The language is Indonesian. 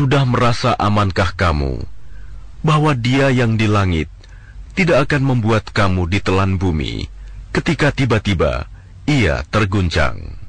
Sudah merasa amankah kamu bahwa Dia yang di langit tidak akan membuat kamu ditelan bumi ketika tiba-tiba Ia terguncang?